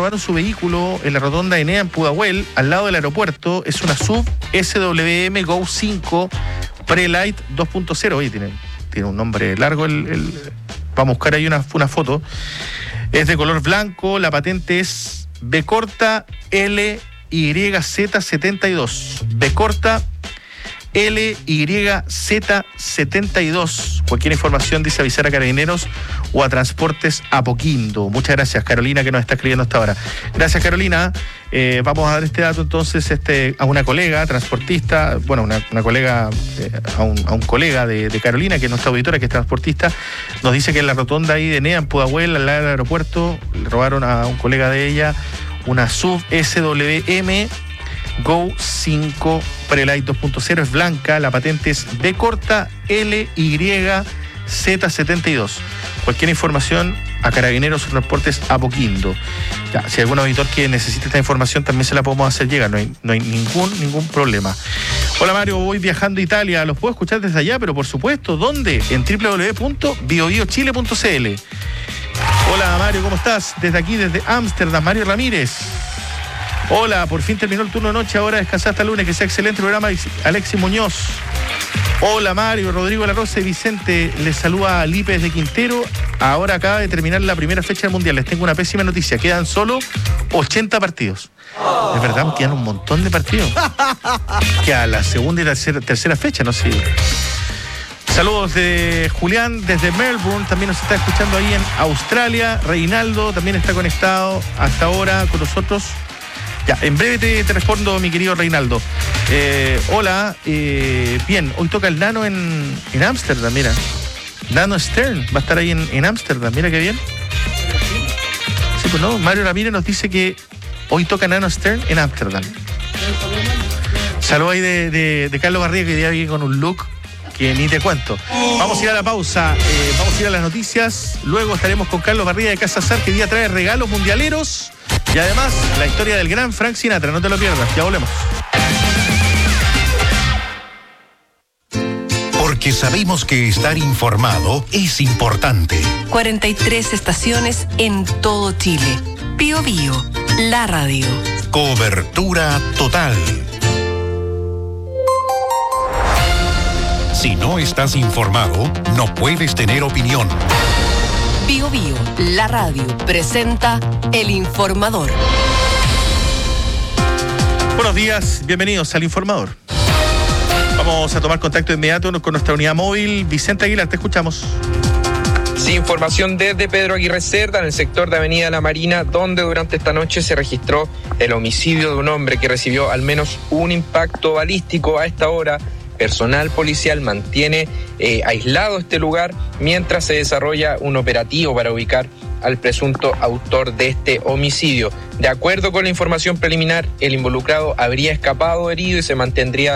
robaron su vehículo en la rotonda de Enea, en Pudahuel, al lado del aeropuerto. Es una SUV SWM Go 5 Prelight 2.0. Oye, tiene un nombre largo. Vamos a buscar ahí una foto. Es de color blanco. La patente es B corta LYZ72. B corta LYZ72. Cualquier información dice avisar a Carabineros o a Transportes Apoquindo. Muchas gracias, Carolina, que nos está escribiendo hasta ahora. Gracias, Carolina. Vamos a dar este dato entonces a una colega transportista, bueno, una colega, a un colega de Carolina, que es nuestra auditora, que es transportista. Nos dice que en la rotonda ahí de Enea, en Pudahuel, al lado del aeropuerto, le robaron a un colega de ella una SUV SWM Go 5 Prelight 2.0, es blanca, la patente es B corta LYZ72. Cualquier información a Carabineros o Transportes Apoquindo. Ya, si algún auditor que necesite esta información también se la podemos hacer llegar, no hay ningún problema. Hola Mario, voy viajando a Italia, los puedo escuchar desde allá, pero por supuesto, ¿dónde? En www.biobiochile.cl. Hola Mario, ¿cómo estás? Desde aquí, desde Ámsterdam, Mario Ramírez. Hola, por fin terminó el turno de noche, ahora descansar hasta el lunes, que sea excelente programa. Alexis Muñoz. Hola Mario, Rodrigo La Rosa y Vicente, les saluda a Lipe desde Quintero. Ahora acaba de terminar la primera fecha del Mundial, les tengo una pésima noticia, quedan solo 80 partidos. Es verdad, quedan un montón de partidos. Queda la segunda y tercera fecha, no sé. Saludos de Julián desde Melbourne, también nos está escuchando ahí en Australia. Reinaldo también está conectado hasta ahora con nosotros. Ya, en breve te respondo, mi querido Reinaldo. Hola, bien, hoy toca el Nano en Ámsterdam, mira. Nano Stern va a estar ahí en Ámsterdam, mira qué bien. Sí, pues no, Mario Ramírez nos dice que hoy toca Nano Stern en Ámsterdam. Saludos ahí de Carlos Barriga, que día viene con un look que ni te cuento. Vamos a ir a la pausa, vamos a ir a las noticias. Luego estaremos con Carlos Barriga de Casa Sar, que día trae regalos mundialeros. Y además, la historia del gran Frank Sinatra, no te lo pierdas, ya volvemos. Porque sabemos que estar informado es importante. 43 estaciones en todo Chile. Bío Bío, la radio. Cobertura total. Si no estás informado, no puedes tener opinión. Bío Bío, la radio, presenta El Informador. Buenos días, bienvenidos al Informador. Vamos a tomar contacto de inmediato con nuestra unidad móvil. Vicente Aguilar, te escuchamos. Sí, información desde Pedro Aguirre Cerda, en el sector de Avenida La Marina, donde durante esta noche se registró el homicidio de un hombre que recibió al menos un impacto balístico. A esta hora, personal policial mantiene aislado este lugar mientras se desarrolla un operativo para ubicar al presunto autor de este homicidio. De acuerdo con la información preliminar, el involucrado habría escapado herido y se mantendría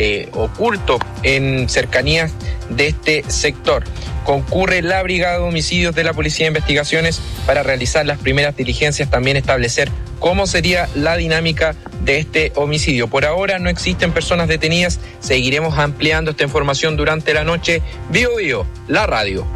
oculto en cercanías de este sector. Concurre la Brigada de Homicidios de la Policía de Investigaciones para realizar las primeras diligencias, también establecer cómo sería la dinámica de este homicidio. Por ahora no existen personas detenidas, seguiremos ampliando esta información durante la noche. Bío Bío, la radio.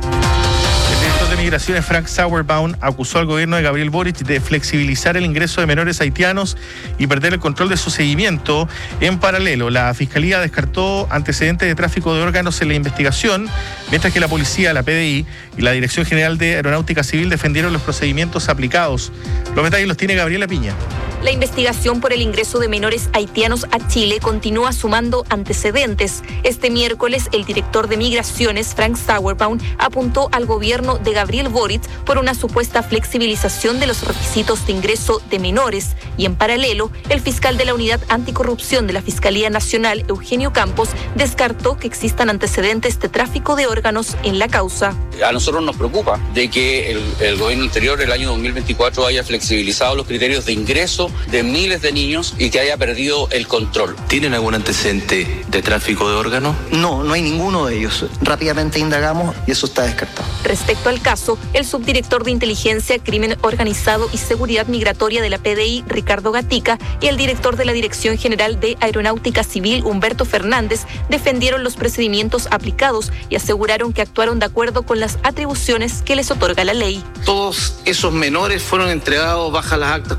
El director de Migraciones, Frank Sauerbaum, acusó al gobierno de Gabriel Boric de flexibilizar el ingreso de menores haitianos y perder el control de su seguimiento. En paralelo, la Fiscalía descartó antecedentes de tráfico de órganos en la investigación, mientras que la policía, la PDI y la Dirección General de Aeronáutica Civil defendieron los procedimientos aplicados. Los detalles los tiene Gabriela Piña. La investigación por el ingreso de menores haitianos a Chile continúa sumando antecedentes. Este miércoles, el director de Migraciones, Frank Sauerbaum, apuntó al gobierno de Gabriel Boric por una supuesta flexibilización de los requisitos de ingreso de menores. Y en paralelo, el fiscal de la Unidad Anticorrupción de la Fiscalía Nacional, Eugenio Campos, descartó que existan antecedentes de tráfico de órganos en la causa. A nosotros nos preocupa de que el gobierno anterior, el año 2024, haya flexibilizado los criterios de ingreso de miles de niños y que haya perdido el control. ¿Tienen algún antecedente de tráfico de órganos? No hay ninguno de ellos. Rápidamente indagamos y eso está descartado. Respecto al caso, el subdirector de Inteligencia, Crimen Organizado y Seguridad Migratoria de la PDI, Ricardo Gatica, y el director de la Dirección General de Aeronáutica Civil, Humberto Fernández, defendieron los procedimientos aplicados y aseguraron que actuaron de acuerdo con las atribuciones que les otorga la ley. Todos esos menores fueron entregados bajo las actas